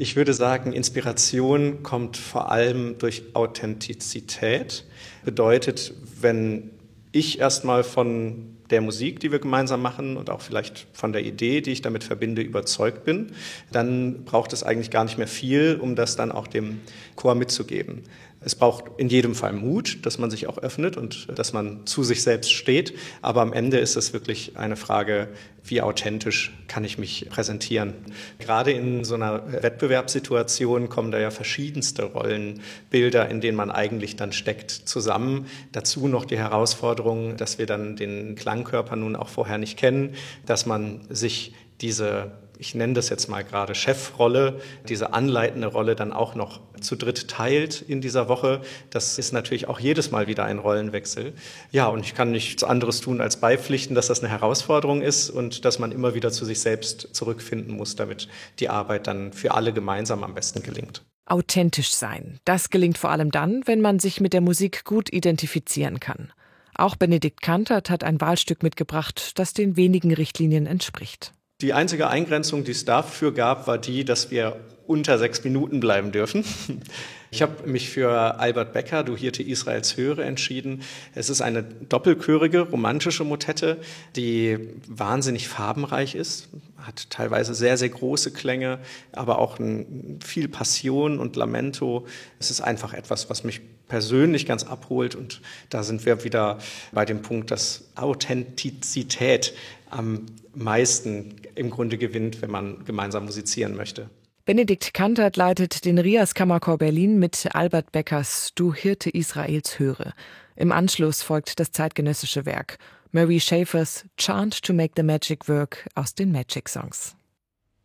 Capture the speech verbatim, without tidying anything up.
Ich würde sagen, Inspiration kommt vor allem durch Authentizität. Bedeutet, wenn ich erstmal von der Musik, die wir gemeinsam machen und auch vielleicht von der Idee, die ich damit verbinde, überzeugt bin, dann braucht es eigentlich gar nicht mehr viel, um das dann auch dem Chor mitzugeben. Es braucht in jedem Fall Mut, dass man sich auch öffnet und dass man zu sich selbst steht. Aber am Ende ist es wirklich eine Frage, wie authentisch kann ich mich präsentieren. Gerade in so einer Wettbewerbssituation kommen da ja verschiedenste Rollenbilder, in denen man eigentlich dann steckt, zusammen. Dazu noch die Herausforderung, dass wir dann den Klangkörper nun auch vorher nicht kennen, dass man sich diese, ich nenne das jetzt mal gerade Chefrolle, diese anleitende Rolle dann auch noch zu dritt teilt in dieser Woche. Das ist natürlich auch jedes Mal wieder ein Rollenwechsel. Ja, und ich kann nichts anderes tun, als beipflichten, dass das eine Herausforderung ist und dass man immer wieder zu sich selbst zurückfinden muss, damit die Arbeit dann für alle gemeinsam am besten gelingt. Authentisch sein. Das gelingt vor allem dann, wenn man sich mit der Musik gut identifizieren kann. Auch Benedikt Kantordt hat ein Wahlstück mitgebracht, das den wenigen Richtlinien entspricht. Die einzige Eingrenzung, die es dafür gab, war die, dass wir unter sechs Minuten bleiben dürfen. Ich habe mich für Albert Becker, Du Hirte Israels höre, entschieden. Es ist eine doppelchörige, romantische Motette, die wahnsinnig farbenreich ist, hat teilweise sehr, sehr große Klänge, aber auch ein, viel Passion und Lamento. Es ist einfach etwas, was mich persönlich ganz abholt. Und da sind wir wieder bei dem Punkt, dass Authentizität am meisten im Grunde gewinnt, wenn man gemeinsam musizieren möchte. Benedikt Kantordt leitet den Rias Kammerchor Berlin mit Albert Beckers Du Hirte Israels höre. Im Anschluss folgt das zeitgenössische Werk Murray Schafer's Chant to Make the Magic Work aus den Magic Songs.